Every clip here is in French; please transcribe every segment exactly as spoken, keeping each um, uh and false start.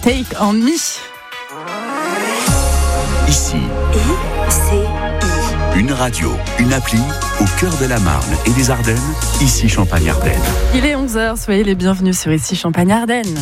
Take on Me. Ici, I C I. une radio, une appli au cœur de la Marne et des Ardennes, ici Champagne-Ardenne. Il est onze heures, soyez les bienvenus sur Ici Champagne-Ardenne.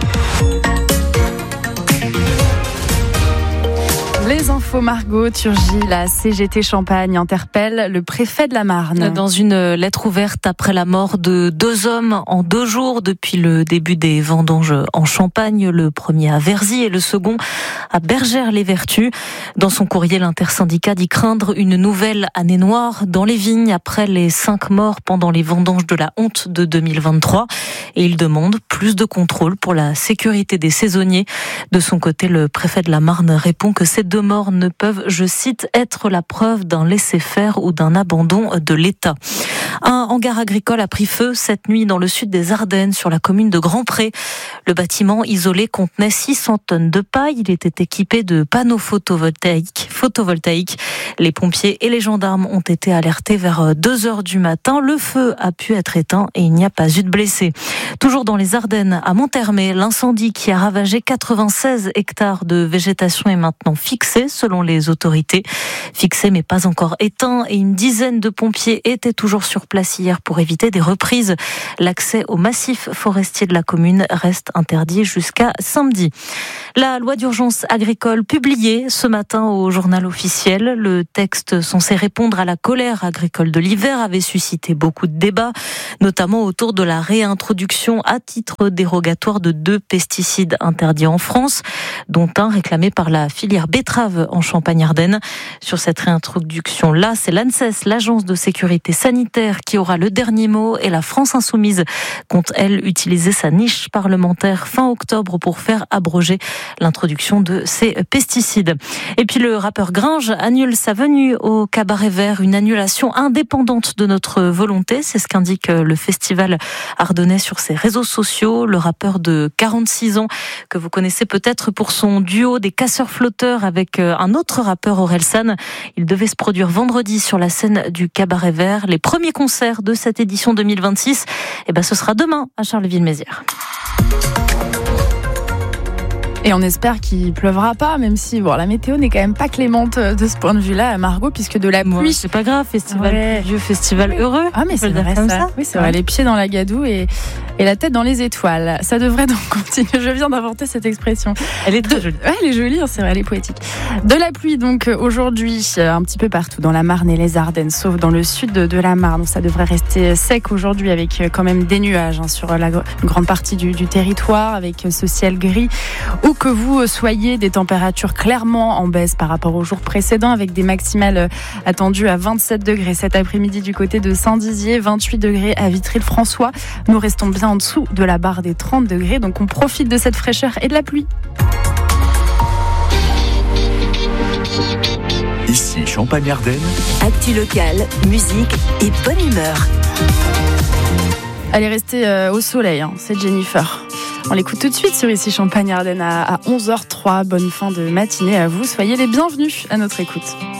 Les infos Margot Turgy, la C G T Champagne interpelle le préfet de la Marne. Dans une lettre ouverte après la mort de deux hommes en deux jours depuis le début des vendanges en Champagne, le premier à Verzy et le second à Bergère-les-Vertus. Dans son courrier, l'intersyndicat dit craindre une nouvelle année noire dans les vignes après les cinq morts pendant les vendanges de la honte de deux mille vingt-trois. Et il demande plus de contrôle pour la sécurité des saisonniers. De son côté, le préfet de la Marne répond que ces deux morts ne peuvent, je cite, être la preuve d'un laisser-faire ou d'un abandon de l'État. Un hangar agricole a pris feu cette nuit dans le sud des Ardennes, sur la commune de Grand-Pré. Le bâtiment isolé contenait six cents tonnes de paille. Il était équipé de panneaux photovoltaïques. photovoltaïques. Les pompiers et les gendarmes ont été alertés vers deux heures du matin. Le feu a pu être éteint et il n'y a pas eu de blessés. Toujours dans les Ardennes, à Monthermé, l'incendie qui a ravagé quatre-vingt-seize hectares de végétation est maintenant fixé, selon les autorités. Fixé mais pas encore éteint, et une dizaine de pompiers étaient toujours sur place hier pour éviter des reprises. L'accès au massif forestier de la commune reste interdit jusqu'à samedi. La loi d'urgence agricole publiée ce matin au journal officiel. Le texte censé répondre à la colère agricole de l'hiver avait suscité beaucoup de débats, notamment autour de la réintroduction à titre dérogatoire de deux pesticides interdits en France, dont un réclamé par la filière betterave en Champagne-Ardenne. Sur cette réintroduction-là, c'est l'ANSES, l'agence de sécurité sanitaire, qui aura le dernier mot, et la France insoumise compte, elle, utiliser sa niche parlementaire fin octobre pour faire abroger l'introduction de ces pesticides. Et puis le rappeur Gringe annule sa venue au Cabaret Vert, une annulation indépendante de notre volonté, c'est ce qu'indique le festival ardennais sur ses réseaux sociaux. Le rappeur de quarante-six ans, que vous connaissez peut-être pour son duo des Casseurs Flotteurs avec un autre rappeur, Orelsan, il devait se produire vendredi sur la scène du Cabaret Vert. Les premiers concerts de cette édition deux mille vingt-six, eh ben, ce sera demain à Charleville-Mézières. Et on espère qu'il pleuvra pas, même si bon, la météo n'est quand même pas clémente de ce point de vue-là à Margot, puisque de la pluie... Ouais, c'est pas grave, festival ouais. vieux, festival oui. heureux. Ah mais c'est vrai ça. ça. Oui, c'est vrai. Les pieds dans la gadoue et, et la tête dans les étoiles. Ça devrait donc continuer. Je viens d'inventer cette expression. Elle est très de... jolie. Ouais, elle est jolie, c'est vrai, elle est poétique. De la pluie donc aujourd'hui, un petit peu partout dans la Marne et les Ardennes, sauf dans le sud de, de la Marne. Ça devrait rester sec aujourd'hui avec quand même des nuages hein, sur la une grande partie du, du territoire, avec ce ciel gris. Où que vous soyez, des températures clairement en baisse par rapport aux jours précédents, avec des maximales attendues à vingt-sept degrés cet après-midi du côté de Saint-Dizier, vingt-huit degrés à Vitry-le-François. Nous restons bien en dessous de la barre des trente degrés, donc on profite de cette fraîcheur et de la pluie. Ici Champagne-Ardenne. Actu locale, musique et bonne humeur. Elle est restée euh, au soleil, hein, c'est Jennifer. On l'écoute tout de suite sur Ici Champagne-Ardenne à onze heures zéro trois. Bonne fin de matinée à vous. Soyez les bienvenus à notre écoute.